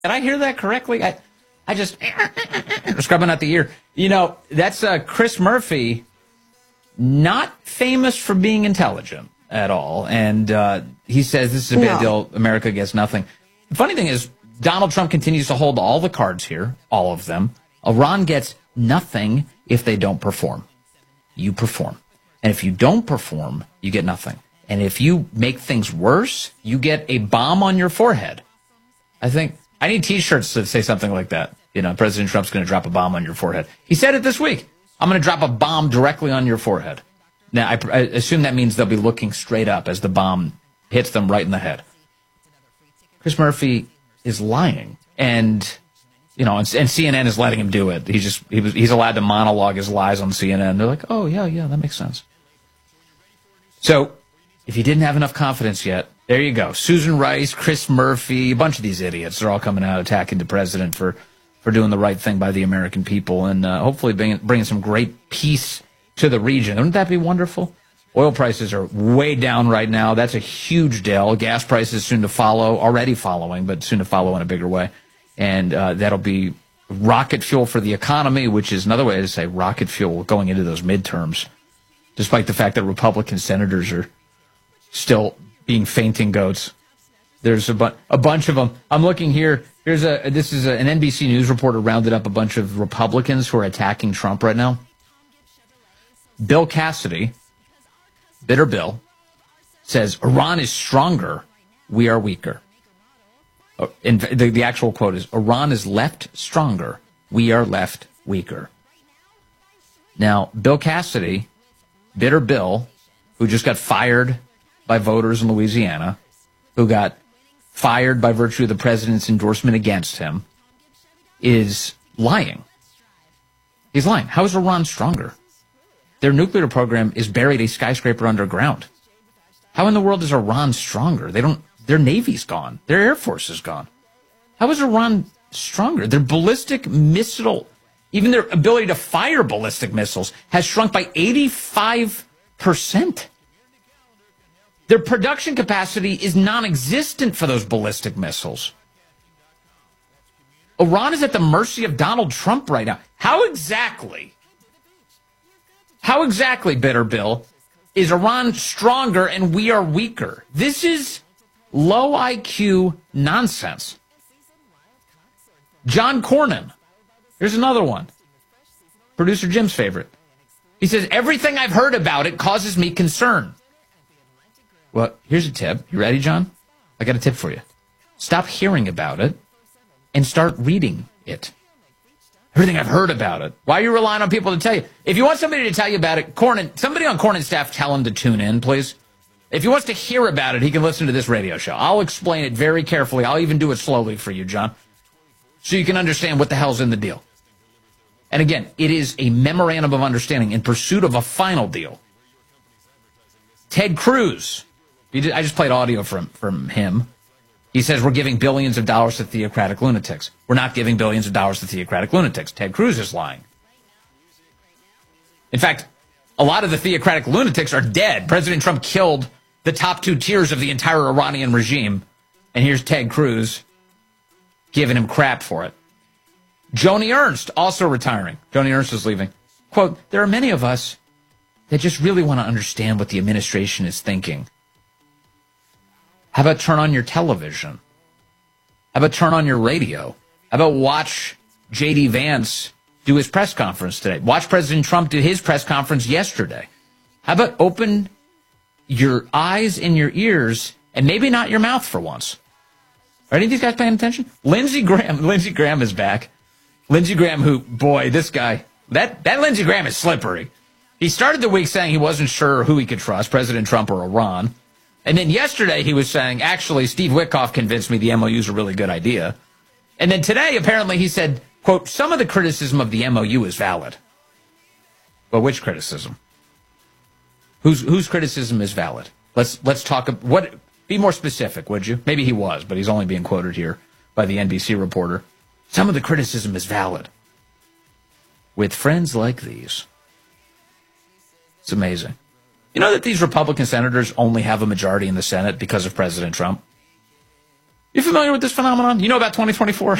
Did I hear that correctly? I just scrubbing out the ear. You know, that's Chris Murphy, not famous for being intelligent at all. And he says this is a bad deal. America gets nothing. The funny thing is, Donald Trump continues to hold all the cards here, all of them. Iran gets nothing if they don't perform. You perform. And if you don't perform, you get nothing. And if you make things worse, you get a bomb on your forehead. I think I need T-shirts that say something like that. You know, President Trump's going to drop a bomb on your forehead. He said it this week. I'm going to drop a bomb directly on your forehead. Now, I assume that means they'll be looking straight up as the bomb hits them right in the head. Chris Murphy is lying. And, you know, and CNN is letting him do it. He's allowed to monologue his lies on CNN. They're like, oh, yeah, that makes sense. So, if you didn't have enough confidence yet, there you go. Susan Rice, Chris Murphy, a bunch of these idiots. They're all coming out attacking the president for doing the right thing by the American people and hopefully bringing some great peace to the region. Wouldn't that be wonderful? Oil prices are way down right now. That's a huge deal. Gas prices soon to follow, already following, but soon to follow in a bigger way. And that'll be rocket fuel for the economy, which is another way to say rocket fuel going into those midterms, despite the fact that Republican senators are still being fainting goats. There's a bunch of them. I'm looking here. This is an NBC News reporter rounded up a bunch of Republicans who are attacking Trump right now. Bill Cassidy, Bitter Bill, says, Iran is stronger, we are weaker. And the actual quote is, Iran is left stronger, we are left weaker. Now, Bill Cassidy, Bitter Bill, who just got fired by voters in Louisiana, who got fired by virtue of the president's endorsement against him, is lying. He's lying. How is Iran stronger? Their nuclear program is buried a skyscraper underground. How in the world is Iran stronger? Their Navy's gone. Their Air Force is gone. How is Iran stronger? Their ballistic missile, even their ability to fire ballistic missiles, has shrunk by 85%. Their production capacity is non-existent for those ballistic missiles. Iran is at the mercy of Donald Trump right now. How exactly, Bitter Bill, is Iran stronger and we are weaker? This is low IQ nonsense. John Cornyn. Here's another one. Producer Jim's favorite. He says, everything I've heard about it causes me concern. Well, here's a tip. You ready, John? I got a tip for you. Stop hearing about it and start reading it. Everything I've heard about it. Why are you relying on people to tell you? If you want somebody to tell you about it, somebody on Cornyn's staff, tell him to tune in, please. If he wants to hear about it, he can listen to this radio show. I'll explain it very carefully. I'll even do it slowly for you, John, so you can understand what the hell's in the deal. And again, it is a memorandum of understanding in pursuit of a final deal. Ted Cruz. I just played audio from him. He says we're giving billions of dollars to theocratic lunatics. We're not giving billions of dollars to theocratic lunatics. Ted Cruz is lying. In fact, a lot of the theocratic lunatics are dead. President Trump killed the top two tiers of the entire Iranian regime. And here's Ted Cruz giving him crap for it. Joni Ernst, also retiring. Joni Ernst is leaving. Quote, there are many of us that just really want to understand what the administration is thinking. How about turn on your television? How about turn on your radio? How about watch J.D. Vance do his press conference today? Watch President Trump do his press conference yesterday. How about open your eyes and your ears and maybe not your mouth for once? Are any of these guys paying attention? Lindsey Graham is back. Lindsey Graham, who, boy, this guy, that Lindsey Graham is slippery. He started the week saying he wasn't sure who he could trust, President Trump or Iran. And then yesterday he was saying, actually, Steve Witkoff convinced me the MOU is a really good idea. And then today, apparently, he said, quote, some of the criticism of the MOU is valid. Well, which criticism? Whose criticism is valid? Let's talk. Be more specific, would you? Maybe he was, but he's only being quoted here by the NBC reporter. Some of the criticism is valid. With friends like these. It's amazing. You know that these Republican senators only have a majority in the Senate because of President Trump? You familiar with this phenomenon? You know about 2024?